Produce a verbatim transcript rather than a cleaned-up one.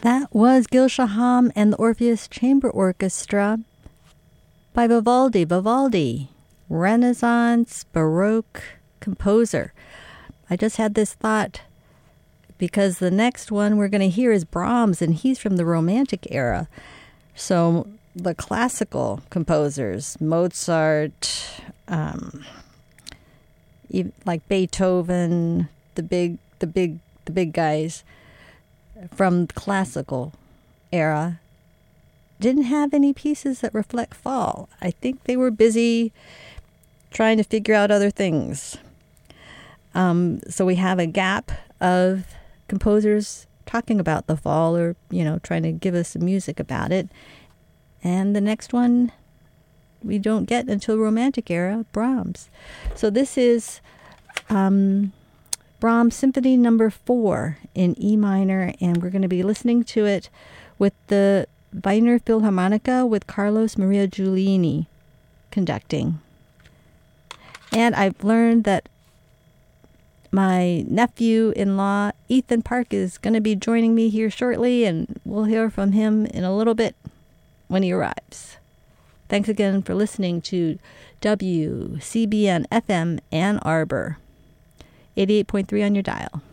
That was Gil Shaham and the Orpheus Chamber Orchestra by Vivaldi. Vivaldi, Renaissance Baroque composer. I just had this thought because the next one we're going to hear is Brahms, and he's from the Romantic era. So the classical composers, Mozart, um, even like Beethoven, the big, the big, the big guys from the classical era, didn't have any pieces that reflect fall. I think they were busy trying to figure out other things. Um, so we have a gap of composers talking about the fall, or, you know, trying to give us some music about it. And the next one we don't get until Romantic era, Brahms. So this is um, Brahms Symphony Number Four in E minor, and we're going to be listening to it with the Wiener Philharmonica with Carlos Maria Giulini conducting. And I've learned that my nephew-in-law, Ethan Park, is going to be joining me here shortly, and we'll hear from him in a little bit when he arrives. Thanks again for listening to W C B N F M Ann Arbor, eighty-eight point three on your dial.